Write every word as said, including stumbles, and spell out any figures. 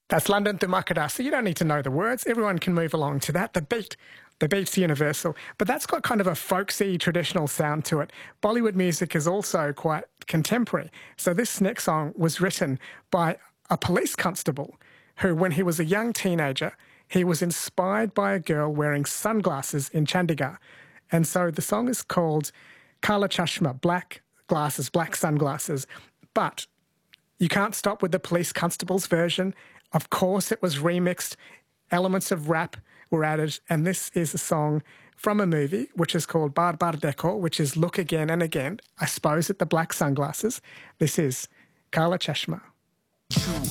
That's London Thumakada. So you don't need to know the words. Everyone can move along to that. The beat, the beat's universal. But that's got kind of a folksy, traditional sound to it. Bollywood music is also quite contemporary. So this next song was written by a police constable who, when he was a young teenager, he was inspired by a girl wearing sunglasses in Chandigarh. And so the song is called Kala Chashma, black glasses, black sunglasses. But you can't stop with the police constable's version. Of course, it was remixed. Elements of rap were added. And this is a song from a movie which is called Bar Bar Dekho, which is Look Again and Again. I suppose at the black sunglasses. This is Kala Chashma.